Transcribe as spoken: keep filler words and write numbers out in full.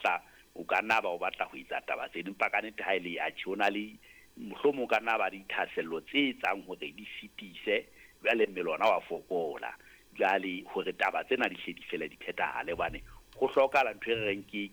batla o ka nna ba o batla go itsa taba tse dimpa ka nete ha ile a tshona le mohlomo ka nna ba di thasello tse tsang hore di fitise jwale melona wa fokola jwale hore taba tsena di hle di fele di phethahale bane go hloka la ntwe re reng ke